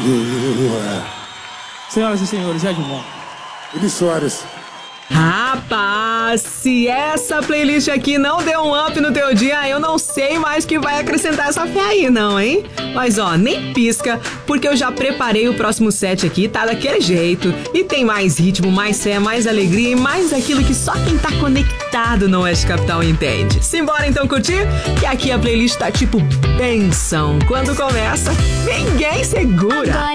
Senhoras e senhores, Edmond. Eli Soares. Rapaz, se essa playlist aqui não deu um up no teu dia, eu não sei mais o que vai acrescentar essa fé aí, não, hein? Mas ó, nem pisca, porque eu já preparei o próximo set aqui, tá daquele jeito. E tem mais ritmo, mais fé, mais alegria e mais aquilo que só quem tá conectado no Oeste Capital entende. Simbora então curtir? Que aqui a playlist tá tipo benção. Quando começa, ninguém segura.